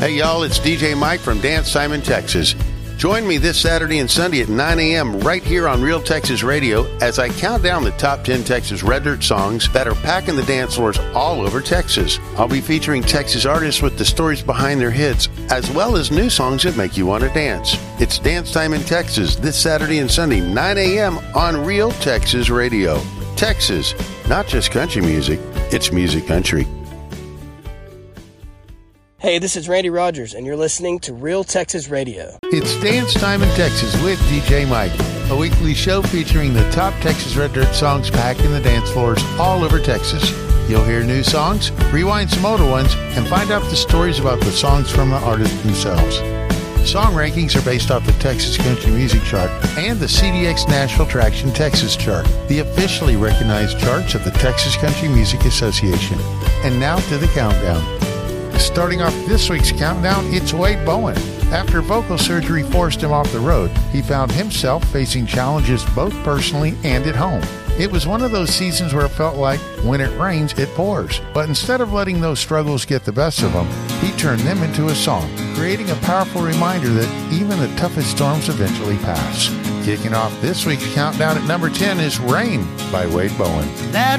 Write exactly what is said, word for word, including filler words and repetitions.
Hey y'all, it's D J Mike from Dance Time in Texas. Join me this Saturday and Sunday at nine a.m. right here on Real Texas Radio as I count down the top ten Texas Red Dirt songs that are packing the dance floors all over Texas. I'll be featuring Texas artists with the stories behind their hits, as well as new songs that make you want to dance. It's Dance Time in Texas this Saturday and Sunday, nine a.m. on Real Texas Radio. Texas, not just country music, it's music country. Hey, this is Randy Rogers, and you're listening to Real Texas Radio. It's Dance Time in Texas with D J Mike, a weekly show featuring the top Texas Red Dirt songs packing the dance floors all over Texas. You'll hear new songs, rewind some older ones, and find out the stories about the songs from the artists themselves. Song rankings are based off the Texas Country Music Chart and the C D X Nashville Traction Texas Chart, the officially recognized charts of the Texas Country Music Association. And now to the countdown. Starting off this week's countdown, it's Wade Bowen. After vocal surgery forced him off the road, he found himself facing challenges both personally and at home. It was one of those seasons where it felt like, when it rains, it pours. But instead of letting those struggles get the best of him, he turned them into a song, creating a powerful reminder that even the toughest storms eventually pass. Kicking off this week's countdown at number ten is Rain by Wade Bowen. That